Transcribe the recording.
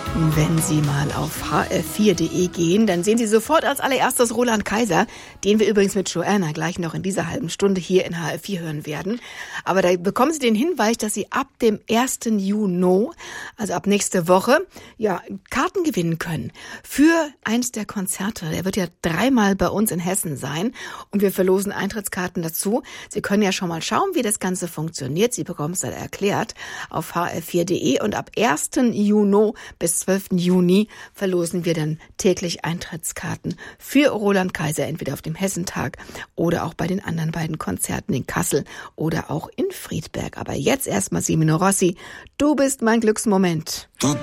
Wenn Sie mal auf hr4.de gehen, dann sehen Sie sofort als allererstes Roland Kaiser, den wir übrigens mit Joanna gleich noch in dieser halben Stunde hier in HR4 hören werden. Aber da bekommen Sie den Hinweis, dass Sie ab dem 1. Juni, also ab nächste Woche, Karten gewinnen können für eins der Konzerte. Der wird ja 3-mal bei uns in Hessen sein und wir verlosen Eintrittskarten dazu. Sie können ja schon mal schauen, wie das Ganze funktioniert. Sie bekommen es dann erklärt auf hr4.de und ab 1. Juni bis 12. Juni verlosen wir dann täglich Eintrittskarten für Roland Kaiser, entweder auf dem Hessentag oder auch bei den anderen beiden Konzerten in Kassel oder auch in Friedberg. Aber jetzt erstmal Semino Rossi. Du bist mein Glücksmoment.